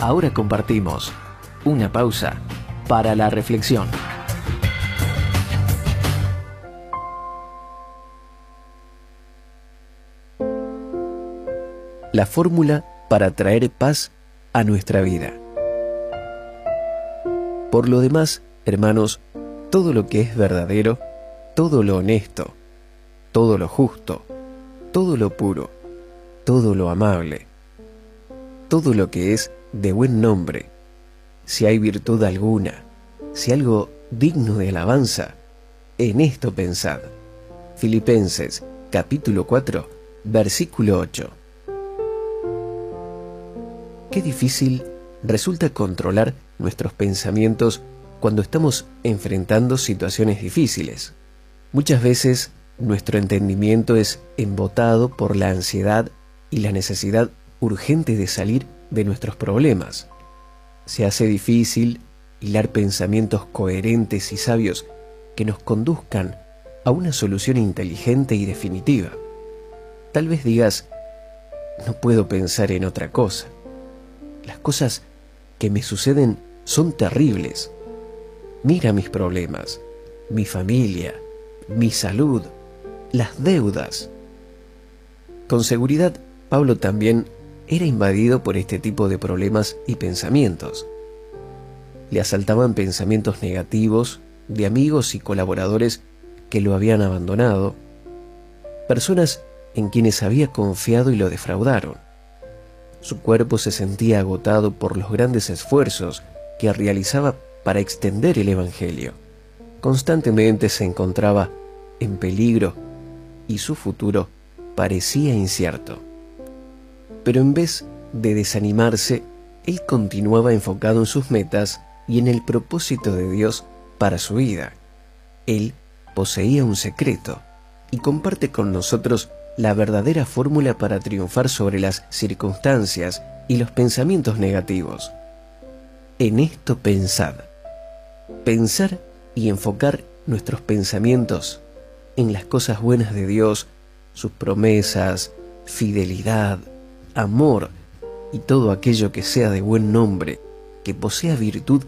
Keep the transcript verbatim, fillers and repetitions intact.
Ahora compartimos una pausa para la reflexión. La fórmula para traer paz a nuestra vida. Por lo demás, hermanos, todo lo que es verdadero, todo lo honesto, todo lo justo, todo lo puro, todo lo amable, todo lo que es de buen nombre, si hay virtud alguna, si algo digno de alabanza, en esto pensad. Filipenses capítulo cuatro, versículo ocho. Qué difícil resulta controlar nuestros pensamientos cuando estamos enfrentando situaciones difíciles. Muchas veces nuestro entendimiento es embotado por la ansiedad y la necesidad urgente de salir de nuestros problemas. Se hace difícil hilar pensamientos coherentes y sabios que nos conduzcan a una solución inteligente y definitiva. Tal vez digas, no puedo pensar en otra cosa. Las cosas que me suceden son terribles. Mira mis problemas, mi familia, mi salud, las deudas. Con seguridad, Pablo también era invadido por este tipo de problemas y pensamientos. Le asaltaban pensamientos negativos de amigos y colaboradores que lo habían abandonado, personas en quienes había confiado y lo defraudaron. Su cuerpo se sentía agotado por los grandes esfuerzos que realizaba para extender el Evangelio. Constantemente se encontraba en peligro y su futuro parecía incierto. Pero en vez de desanimarse, él continuaba enfocado en sus metas y en el propósito de Dios para su vida. Él poseía un secreto y comparte con nosotros la verdadera fórmula para triunfar sobre las circunstancias y los pensamientos negativos. En esto pensad. Pensar y enfocar nuestros pensamientos en las cosas buenas de Dios, sus promesas, fidelidad, amor y todo aquello que sea de buen nombre, que posea virtud